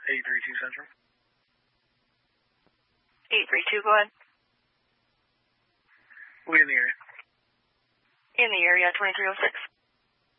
832 Central. 832, go ahead. We in the area. In the area, 2306.